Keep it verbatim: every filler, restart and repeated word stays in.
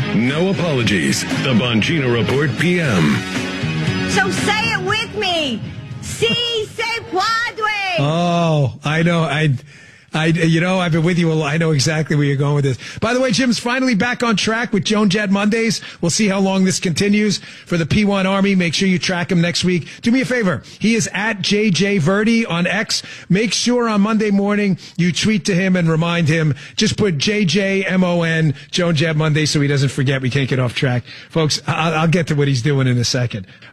No apologies. The Bongino Report P M. So say it with me. Si se puede. Oh, I know. I, I, you know, I've been with you a lot. I know exactly where you're going with this. By the way, Jim's finally back on track with Joan Jett Mondays. We'll see how long this continues for the P one Army. Make sure you track him next week. Do me a favor. He is at J J Verdi on X. Make sure on Monday morning you tweet to him and remind him. Just put J J M O N, Joan Jett Mondays, so he doesn't forget. We can't get off track. Folks, I'll, I'll get to what he's doing in a second.